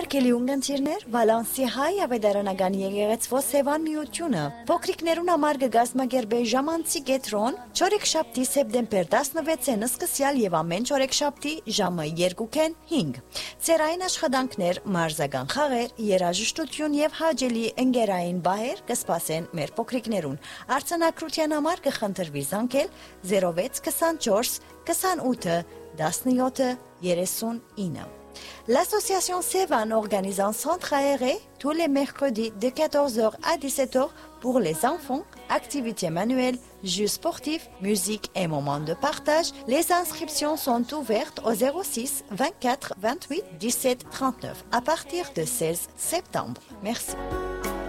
Հարգելի ունգընտիրներ, Վալանսի հայ ավետարանական եկեղեցվո Սևան միությունը փոքրիկներուն համար կգազմագերբե ժամանցի կետրոն չորեքշաբթի սեպտեմբեր 16-ին սկսյալ եւ ամեն չորեքշաբթի ժամը 2-ին 5։ Ծերային աշխատանքներ, մարզական խաղեր, երաժշտություն եւ հաճելի ընկերային բահեր կսպասեն մեր փոքրիկներուն։ Արձանագրության համար կխնդրվի զանգել 0624 28 17 39։ L'association Sevan organise un centre aéré tous les mercredis de 14h à 17h pour les enfants, activités manuelles, jeux sportifs, musique et moments de partage. Les inscriptions sont ouvertes au 06 24 28 17 39 à partir de 16 septembre. Merci.